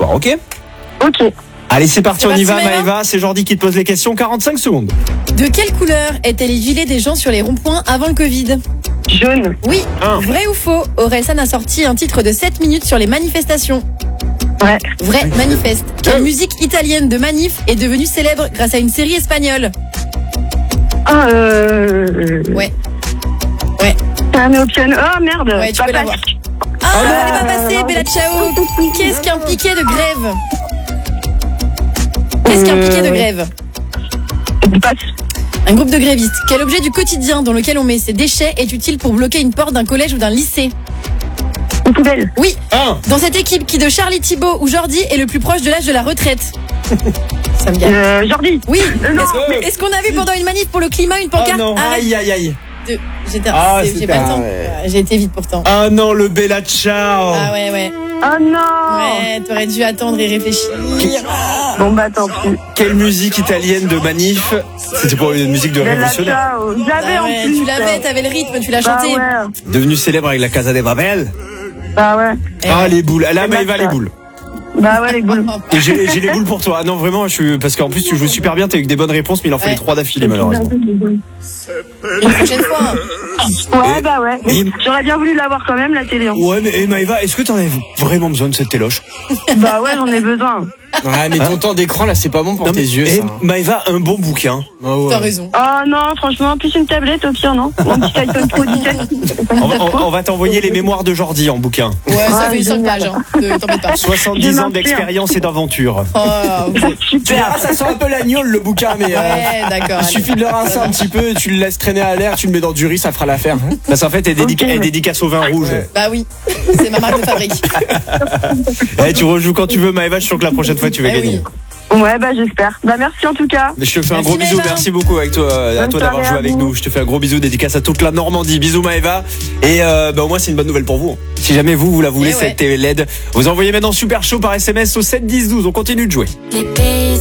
soir, ok? Ok. Allez, c'est parti, on y va, Maëva. Maëva. C'est Jordi qui te pose les questions. 45 secondes. De quelle couleur étaient les gilets des gens sur les ronds-points avant le Covid? Jaune. Oui. Un. Vrai ou faux? Orelsan a sorti un titre de 7 minutes sur les manifestations. Ouais. Vrai, manifeste. Quelle musique italienne de Manif est devenue célèbre grâce à une série espagnole? Ah, Ouais. un au piano. Oh merde. Ouais, tu Pas peux l'avoir. Ah, c'est pas passé, Bella Ciao. Qu'est-ce qu'un piquet de grève? Qu'est-ce qu'un piquet de grève? Passe. Un groupe de grévistes. Quel objet du quotidien dans lequel on met ses déchets est utile pour bloquer une porte d'un collège ou d'un lycée? Une poubelle. Oui. 1. Dans cette équipe, qui de Charlie Thibault ou Jordi est le plus proche de l'âge de la retraite? Ça me gagne. Jordi. Oui. Non. Est-ce qu'on a vu pendant une manif pour le climat une pancarte? Oh non, Arrête aïe, aïe, aïe. de- J'ai c'était- pas le temps. ouais. J'ai été vite pourtant. Ah non, le Bella Ciao. Ah ouais. Oh non. Ouais, t'aurais dû attendre et réfléchir. Bon bah tant pis. Quelle musique italienne de Manif? C'était pour une musique de Bella révolutionnaire. ciao. J'avais Ah en ouais, plus. tu l'avais, t'avais le rythme, tu l'as Bah chanté. ouais. Devenue célèbre avec la Casa de Babel. Bah ouais. Eh Ah, ouais. les boules. Là, Bella Maëva, les Ciao. boules. Bah ouais, les boules. Et j'ai les boules pour toi. Ah non, vraiment, parce qu'en plus, tu joues super bien, t'as eu que des bonnes réponses, mais il en fallait Ouais. 3 d'affilée, malheureusement. Une prochaine fois. Ouais, bah ouais. Et- J'aurais bien voulu l'avoir quand même, la télé. hein. Ouais, mais Maëva, est-ce que t'en avais vraiment besoin de cette téloche? Bah ouais, j'en ai besoin. Ouais, mais ton temps d'écran là, c'est pas bon pour tes yeux. Et Ça. Maëva, un bon bouquin. Ah ouais. T'as raison. Oh non, franchement, plus une tablette au pire, non? Mon petit iPhone Pro 17. On va t'envoyer les mémoires de Jordi en bouquin. Ouais, ça Ouais, fait 5 génial. pages, hein. T'embête pas. 70 J'ai ans menti, d'expérience et d'aventure. Oh, vous êtes- Tu verras, ça sent un peu l'agneau le bouquin, mais Ouais, d'accord. il allez. suffit de le rincer un petit peu, tu le laisses traîner à l'air, tu le mets dans du riz, ça fera l'affaire. Parce qu'en fait, elle Ok. dédicace au vin rouge. Bah oui, c'est ma marque de fabrique. Eh, tu rejoues quand tu veux, Maëva, je suis sûr que la prochaine fois, tu vas Eh gagner. oui. Ouais, bah j'espère. Bah merci en tout cas. Mais je te fais un Merci, gros bisou, Maëva. merci beaucoup à toi Bonne d'avoir soirée joué à avec vous. nous. Je te fais un gros bisou, dédicace à toute la Normandie. Bisous Maëva. Et au moins c'est une bonne nouvelle pour vous. Si jamais vous la voulez, Eh ouais. cette TV LED, vous envoyez maintenant super chaud par SMS au 7 10 12. On continue de jouer. Les